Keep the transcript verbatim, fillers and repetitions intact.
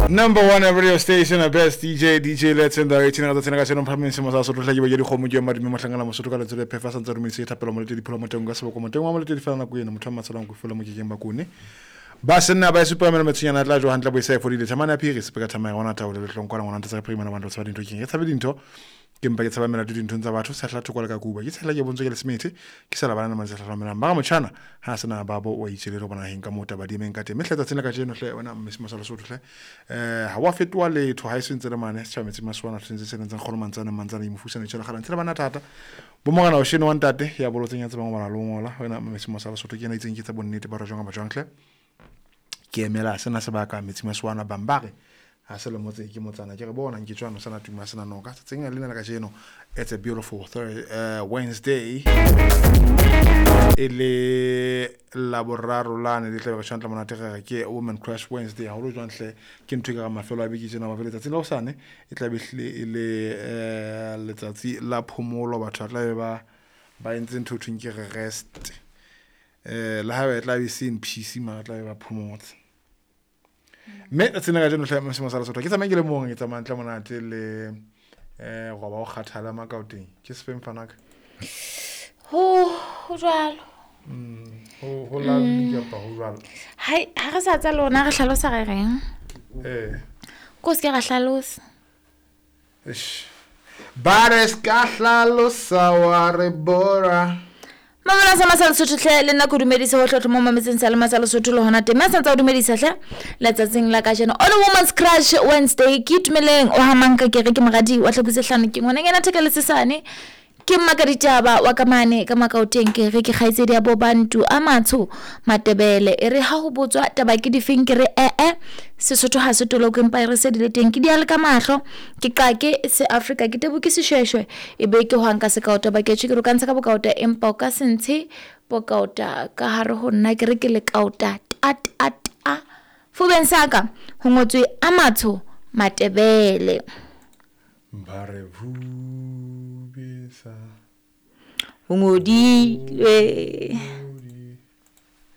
Number one radio station, the best D J, D J Let's in the eighteen out of ten. I said, I'm probably some of us. So, like you were home with your mother, Matanga, Mosuka, to the Pefas and the Missy Tapolomati, Diplomatonga, so Comatonga, Fana Queen, Mutamasalam, Fulamaji Bakuni. Basana by Superman Matiana, Lajo Hunter, we say for the Tamana Piris, because I want to tell the Longon, one to Prima, and was starting to get a video. Kimpa Savana didn't turn the water, settled to Kuba. It's like a Bonzel Smith, Kisalavana Mazamana, Mamachana, Hasana Babo, or each little one I think Kamota, but Dimen got a method that's in a general when I'm Miss Masala. How fit wale to high since the man, Chamits Maswana, Transition and Holmans and Manzani Mufusan and Chalahan Travanata. Bumana or Shin one that day, he abolting at Mamma, when I'm Miss Masala Sotogan, I think it's a bonnet Barajanga Majancle. Kiemela, Sanasabaka, Miss Maswana Bambari. Asalamote Kimotana Jerabon and Kichuan Sanatu Masana Noga. Sing a little Gajeno. It's a beautiful Thursday, uh, Wednesday. Ele laboraro lane di tla chanta monatera ke Woman Crush Wednesday. Ha lo jwantle ke ntwe ka mafelo a bikitsena ma vele tsatsi lo sane e tla behle ile eh letsatsi la phomolo batho tla ba ba entse ntho thweng ke rest. Eh la ha ba tla be sing P C ma tla ba phomotse. Me tsena ga jeno tla mo sala sotho ke tsamaya ke le mong ke tsamaya tla monate le eh go ba go kgathala makauteng ke spem fanaka ho ho jalo mm ho ho la le ka ho jalo hai ha re sa tsa lona re hlalosa re reng eh ko se ga hlalosa ish bares ka hlalosa wa re bora Mama sa masala sotho hle le nna go dumedisa ho hlotlo mo mametseng sa le masala sotho le hona teng sa tsa dumedisa hle la tsatsing la ka jeno on Women's Crush Wednesday ke tumeleng o hamanka ke re ke mogadi wa tlhokise hlano ke ngwana ngena theka le sesane ke mmakaditaba wa kamane ka makauteng ke re ke khaitsedi ya bobantu a matsho matebele e re ha ho botswa taba ke difeng ke re eh eh Sesotho ha se tolo ke mpa re se di le teng ke di a le ka mahlo ke qake se Africa ke tebo ke seshweshwe e be ke hwanka se kaota ba ke tshike ro kantsha ka bokaota empa o ka sentse bokaota ka hare ho nna ke re ke le kaota at at a fubeng saka ho ngotswe a matsho matebele mbare vu bisa ngodi